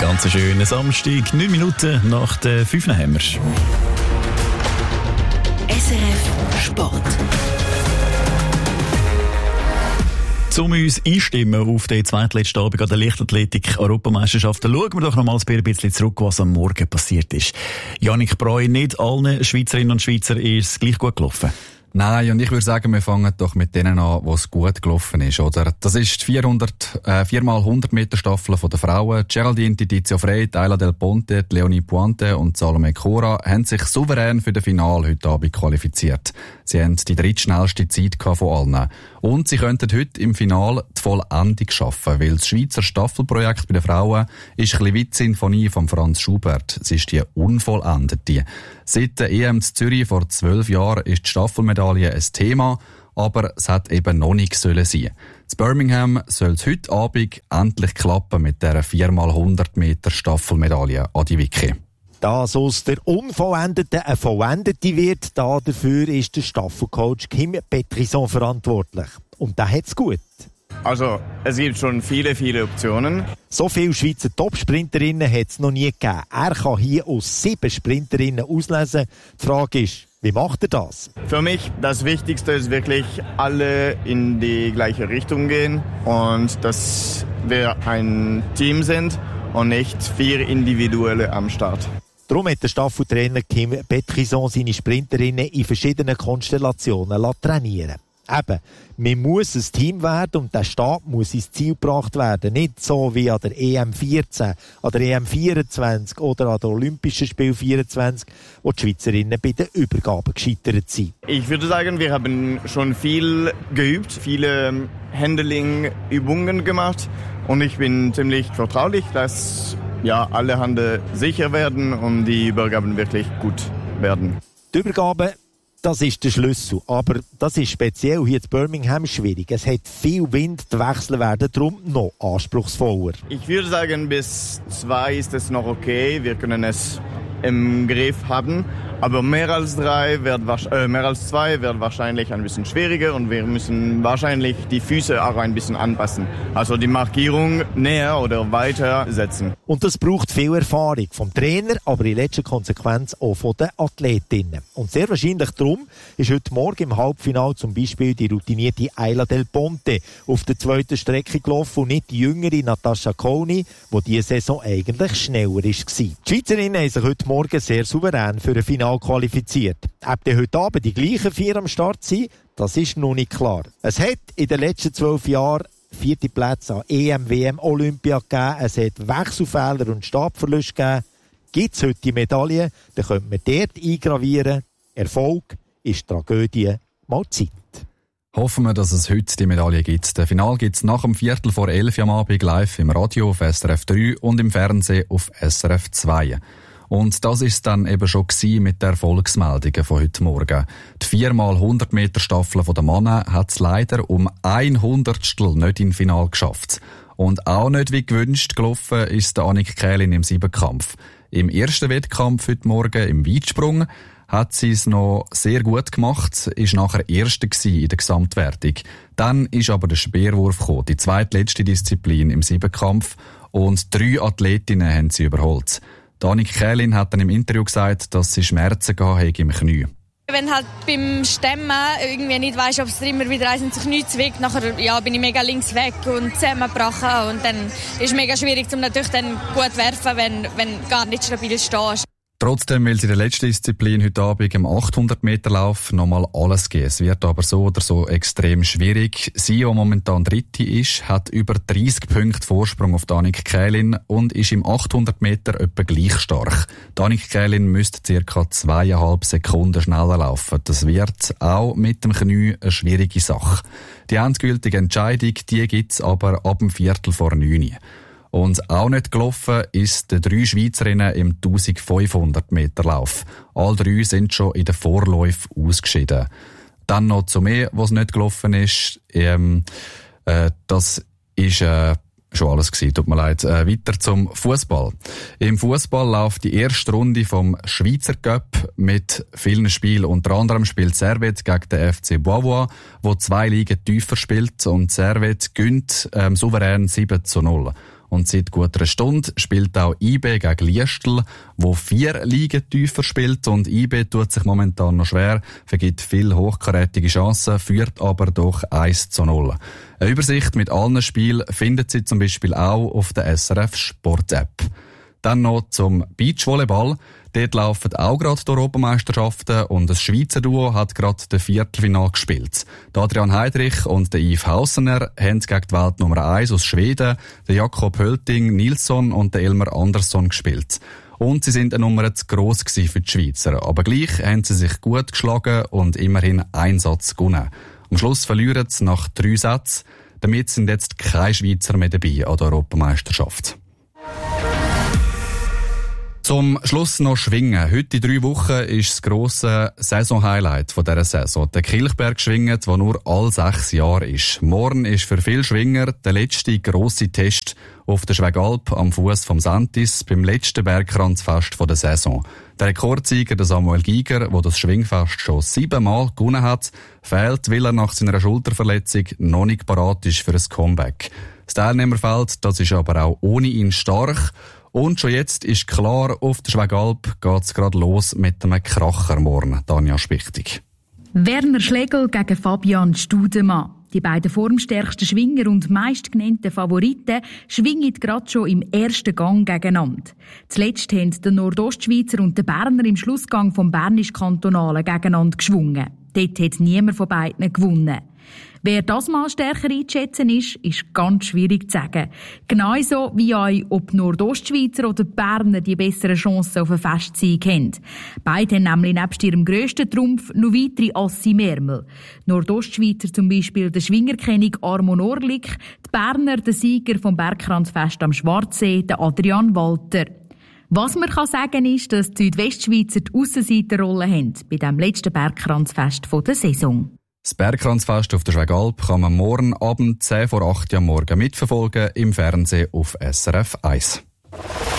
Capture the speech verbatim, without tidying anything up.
Ganz schönen Samstag, neun Minuten nach der fünf haben wir. S R F Sport. Um uns einstimmen auf den zweitletzten Abend an der Leichtathletik-Europameisterschaft, schauen wir doch noch mal ein bisschen zurück, was am Morgen passiert ist. Jannik Breu, nicht allen Schweizerinnen und Schweizern ist es gleich gut gelaufen. Nein, und ich würde sagen, wir fangen doch mit denen an, wo es gut gelaufen ist, oder? Das ist die vierhundert, äh, vier mal hundert Meter Staffel von der Frauen. Geraldine Tizio Frey, Ayla Del Ponte, Leonie Puante und Salome Cora haben sich souverän für das Finale heute Abend qualifiziert. Sie haben die drittschnellste Zeit von allen. Und sie könnten heute im Finale die Vollendung schaffen, weil das Schweizer Staffelprojekt bei den Frauen ist ein bisschen wie die Sinfonie von Franz Schubert. Es ist die unvollendete. Seit der E M zu Zürich vor zwölf Jahren ist die Staffelmedaille ein Thema, aber es hat eben noch nicht sollen sein. In Birmingham soll es heute Abend endlich klappen mit dieser vier mal hundert Meter Staffelmedaille. Adi Wicki. Dass aus der Unvollendeten eine Vollendete wird, da dafür ist der Staffelcoach Kim Petrison verantwortlich. Und der hat's gut. Also, es gibt schon viele, viele Optionen. So viele Schweizer Top-Sprinterinnen hat es noch nie gegeben. Er kann hier aus sieben Sprinterinnen auslesen. Die Frage ist, wie macht er das? Für mich das Wichtigste ist wirklich, alle in die gleiche Richtung gehen und dass wir ein Team sind und nicht vier Individuelle am Start. Darum hat der Staffeltrainer Kim Petrison seine Sprinterinnen in verschiedenen Konstellationen trainieren lassen. Eben, man muss ein Team werden und der Stab muss ins Ziel gebracht werden. Nicht so wie an der E M vierzehn, an der E M vierundzwanzig oder an der Olympischen Spiel vierundzwanzig, wo die Schweizerinnen bei den Übergaben gescheitert sind. Ich würde sagen, wir haben schon viel geübt, viele Handling-Übungen gemacht und ich bin ziemlich vertraulich, dass ja, alle Hände sicher werden und die Übergaben wirklich gut werden. Die Übergaben, das ist der Schlüssel. Aber das ist speziell hier in Birmingham schwierig. Es hat viel Wind, die Wechsel werden darum noch anspruchsvoller. Ich würde sagen, bis zwei ist es noch okay. Wir können es im Griff haben. Aber mehr als drei wird, äh, mehr als zwei wird wahrscheinlich ein bisschen schwieriger und wir müssen wahrscheinlich die Füße auch ein bisschen anpassen. Also die Markierung näher oder weiter setzen. Und das braucht viel Erfahrung vom Trainer, aber in letzter Konsequenz auch von den Athletinnen. Und sehr wahrscheinlich darum ist heute Morgen im Halbfinale zum Beispiel die routinierte Ayla Del Ponte auf der zweiten Strecke gelaufen und nicht die jüngere Natascha Cooney, die diese Saison eigentlich schneller war. Die Schweizerinnen haben sich heute Morgen sehr souverän für ein Finale qualifiziert. Ob die heute Abend die gleichen vier am Start sind, das ist noch nicht klar. Es hat in den letzten zwölf Jahren vierte Plätze an E M, W M, Olympia gegeben. Es hat Wechselfehler und Stabverluste gegeben. Gibt es heute die Medaille, dann könnte man dort eingravieren. Erfolg ist Tragödie mal Zeit. Hoffen wir, dass es heute die Medaille gibt. Das Finale gibt es nach dem Viertel vor elf am Abend live im Radio auf S R F drei und im Fernsehen auf S R F zwei. Und das ist dann eben schon gewesen mit den Erfolgsmeldungen von heute Morgen. Die vier mal hundert Meter Staffel der Männer hat es leider um ein Hundertstel nicht ins Finale geschafft. Und auch nicht wie gewünscht gelaufen ist der Annik Kählin im Siebenkampf. Im ersten Wettkampf heute Morgen im Weitsprung hat sie es noch sehr gut gemacht, ist nachher Erste gewesen in der Gesamtwertung. Dann ist aber der Speerwurf gekommen, die zweitletzte Disziplin im Siebenkampf, und drei Athletinnen haben sie überholt. Annik Kählin hat dann im Interview gesagt, dass sie Schmerzen gehabt hat im Knie. Wenn halt beim Stemmen irgendwie nicht weisst, ob es immer wieder eins und sich nichts zwickt, nachher ja, bin ich mega links weg und zusammengebrochen. Und dann ist es mega schwierig, um natürlich dann gut werfen, wenn, wenn gar nicht stabil stehst. Trotzdem will sie in der letzten Disziplin heute Abend im achthundert Meter Lauf nochmal alles geben. Es wird aber so oder so extrem schwierig. Sie, die momentan Dritte ist, hat über dreissig Punkte Vorsprung auf Annik Kählin und ist im achthundert Meter etwa gleich stark. Annik Kählin müsste ca. zweieinhalb Sekunden schneller laufen. Das wird auch mit dem Knie eine schwierige Sache. Die endgültige Entscheidung, die gibt's aber ab dem Viertel vor neun. Und auch nicht gelaufen ist die drei Schweizerinnen im eintausendfünfhundert Meter Lauf. All drei sind schon in den Vorläufen ausgeschieden. Dann noch zu mir, was nicht gelaufen ist. Ähm, äh, das ist äh, schon alles gewesen. Tut mir leid. Äh, weiter zum Fußball. Im Fußball läuft die erste Runde vom Schweizer Cup mit vielen Spielen. Unter anderem spielt Servet gegen den F C Beauvoir, wo zwei Ligen tiefer spielt, und Servet gönnt ähm, souverän sieben zu null. Und seit gut einer Stunde spielt auch I B gegen Liestl, wo vier Ligen tiefer spielt. Und I B tut sich momentan noch schwer, vergibt viele hochkarätige Chancen, führt aber doch eins zu null. Eine Übersicht mit allen Spielen findet Sie zum Beispiel auch auf der S R F Sport App. Dann noch zum Beachvolleyball. Dort laufen auch gerade die Europameisterschaften und das Schweizer Duo hat gerade das Viertelfinale gespielt. Der Adrian Heidrich und der Yves Hausener haben gegen die Weltnummer eins aus Schweden, der Jakob Hölting Nilsson und der Elmar Andersson gespielt. Und sie sind eine Nummer zu gross für die Schweizer. Aber gleich haben sie sich gut geschlagen und immerhin einen Satz gewonnen. Am Schluss verlieren sie nach drei Sätzen. Damit sind jetzt keine Schweizer mehr dabei an der Europameisterschaft. Zum Schluss noch Schwingen. Heute in drei Wochen ist das grosse Saison-Highlight von dieser Saison. Der Kilchberg schwingt, der nur alle sechs Jahre ist. Morgen ist für viele Schwinger der letzte grosse Test auf der Schwegalp am Fuß vom Sentis beim letzten Bergkranzfest der Saison. Der Rekordsieger, der Samuel Giger, der das Schwingfest schon siebenmal gewonnen hat, fehlt, weil er nach seiner Schulterverletzung noch nicht parat ist für ein Comeback. Das Teilnehmerfeld, das ist aber auch ohne ihn stark. Und schon jetzt ist klar, auf der Schwegalp geht's gerade los mit einem Kracher morgen. Tanja Spichtig. Werner Schlegel gegen Fabian Studemann. Die beiden formstärksten Schwinger und meistgenannten Favoriten schwingen gerade schon im ersten Gang gegeneinander. Zuletzt haben der Nordostschweizer und der Berner im Schlussgang vom Bernisch-Kantonalen gegeneinander geschwungen. Dort hat niemand von beiden gewonnen. Wer das mal stärker einzuschätzen ist, ist ganz schwierig zu sagen. Genauso wie euch, ob Nordostschweizer oder Berner die besseren Chancen auf einen Festsieg haben. Beide haben nämlich nebst ihrem grössten Trumpf noch weitere Assi Mermel. Nordostschweizer zum Beispiel der Schwingerkönig Armon Orlik, die Berner der Sieger vom Bergkranzfest am Schwarzsee, der Adrian Walter. Was man kann sagen ist, dass die Südwestschweizer die Aussenseiterrolle haben bei dem letzten Bergkranzfest der Saison. Das Bergkranzfest auf der Schwegalp kann man morgen Abend zehn vor acht am Morgen mitverfolgen im Fernsehen auf S R F eins.